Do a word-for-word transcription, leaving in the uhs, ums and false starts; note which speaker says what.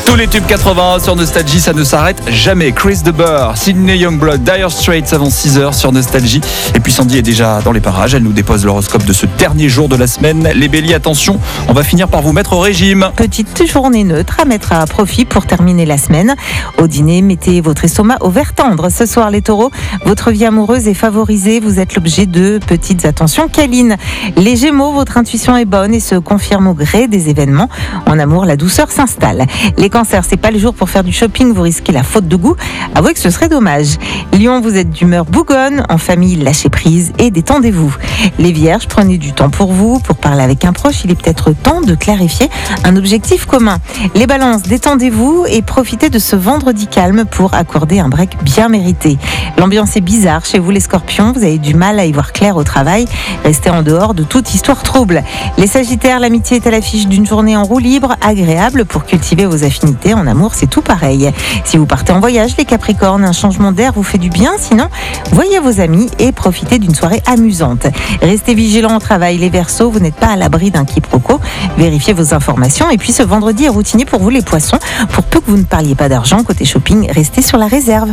Speaker 1: Tous les tubes quatre-vingts sur Nostalgie, ça ne s'arrête jamais. Chris de Burgh, Sydney Youngblood, Dire Straits avant six heures sur Nostalgie. Et puis Sandy est déjà dans les parages, elle nous dépose l'horoscope de ce dernier jour de la semaine. Les béliers, attention, on va finir par vous mettre au régime.
Speaker 2: Petite journée neutre à mettre à profit pour terminer la semaine. Au dîner, mettez votre estomac au vert tendre. Ce soir, les taureaux, votre vie amoureuse est favorisée. Vous êtes l'objet de petites attentions câlines. Les gémeaux, votre intuition est bonne et se confirme au gré des événements. En amour, la douceur s'installe. Les cancers, c'est pas le jour pour faire du shopping, vous risquez la faute de goût. Avouez que ce serait dommage. Lion, vous êtes d'humeur bougonne. En famille, lâchez prise et détendez-vous. Les vierges, prenez du temps pour vous. Pour parler avec un proche, il est peut-être temps de clarifier un objectif commun. Les balances, détendez-vous et profitez de ce vendredi calme pour accorder un break bien mérité. L'ambiance est bizarre chez vous les scorpions, vous avez du mal à y voir clair au travail. Restez en dehors de toute histoire trouble. Les sagittaires, l'amitié est à l'affiche d'une journée en roue libre, agréable pour cultiver vos affinités. En amour, c'est tout pareil. Si vous partez en voyage, les capricornes, un changement d'air vous fait du bien. Sinon, voyez vos amis et profitez d'une soirée amusante. Restez vigilants au travail, les verseaux, vous n'êtes pas à l'abri d'un quiproquo. Vérifiez vos informations. Et puis ce vendredi est routinier pour vous les poissons. Pour peu que vous ne parliez pas d'argent, côté shopping, restez sur la réserve.